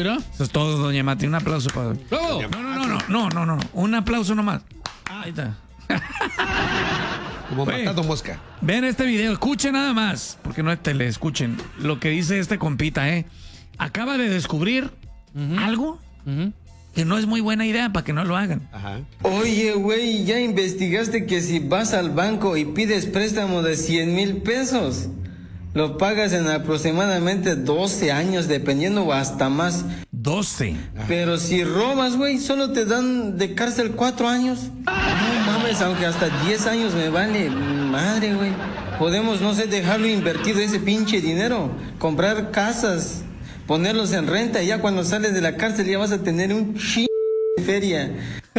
mira. Eso es todo, doña Mati. Un aplauso para... ¡Bravo! No. Un aplauso nomás. Ahí está. Como Oye, matando mosca. Ven este video, escuchen nada más, porque no es tele, escuchen lo que dice este compita, Acaba de descubrir algo que no es muy buena idea para que no lo hagan. Ajá. Oye, güey, ¿ya investigaste que si vas al banco y pides préstamo de 100,000 pesos, lo pagas en aproximadamente 12 años, dependiendo o hasta más? 12. Pero si robas, güey, solo te dan de cárcel 4 años. No mames, aunque hasta 10 años me vale madre, güey. Podemos, no sé, dejarlo invertido ese pinche dinero, comprar casas, ponerlos en renta y ya cuando sales de la cárcel ya vas a tener un de feria.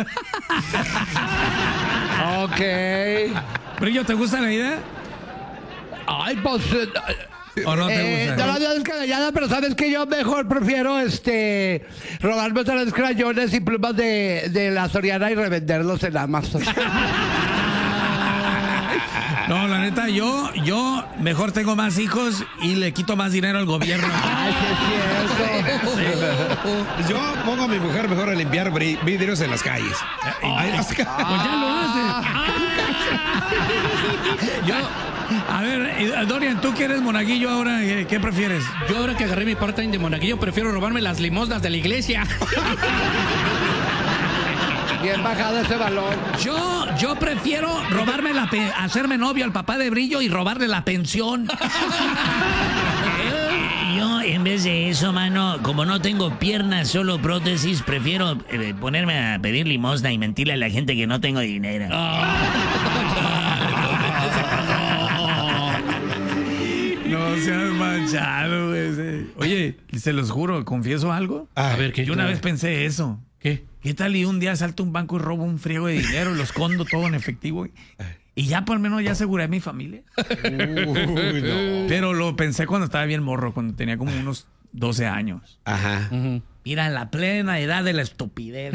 Ok. Brillo, ¿te gusta la idea? Ay, pues... ¿O no te gusta? No, es canallada, pero sabes que yo mejor prefiero robarme otros crayones y plumas de la Soriana y revenderlos en Amazon. No, la neta, yo mejor tengo más hijos y le quito más dinero al gobierno. Ay, sí es cierto. Yo pongo a mi mujer mejor a limpiar vidrios en las calles. Pues ya lo hace. A ver, Dorian, tú que eres monaguillo ahora, ¿qué prefieres? Yo ahora que agarré mi part-time de monaguillo prefiero robarme las limosnas de la iglesia. Bien bajado ese balón. Yo prefiero robarme hacerme novio al papá de Brillo y robarle la pensión. Yo, en vez de eso, mano, como no tengo piernas, solo prótesis, prefiero ponerme a pedir limosna y mentirle a la gente que no tengo dinero. No seas manchado, güey. Oye, se los juro, ¿confieso algo? A ver, ¿qué? Yo una vez pensé eso. ¿Qué? ¿Qué tal y un día salto a un banco y robo un friego de dinero, lo escondo todo en efectivo y ya por lo menos ya aseguré a mi familia? Uy, no. Pero lo pensé cuando estaba bien morro, cuando tenía como unos 12 años. Ajá. Mira, en la plena edad de la estupidez.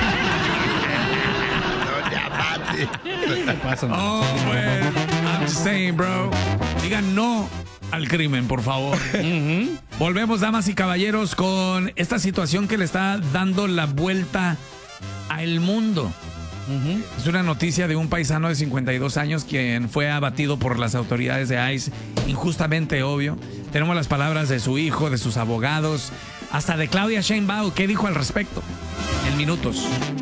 ¿Qué pasa, man? Oh, bueno, I'm just saying, bro. Digan no al crimen, por favor. Volvemos, damas y caballeros, con esta situación que le está dando la vuelta al mundo. Es una noticia de un paisano de 52 años quien fue abatido por las autoridades de ICE, injustamente, obvio. Tenemos las palabras de su hijo, de sus abogados, hasta de Claudia Sheinbaum. ¿Qué dijo al respecto? En minutos.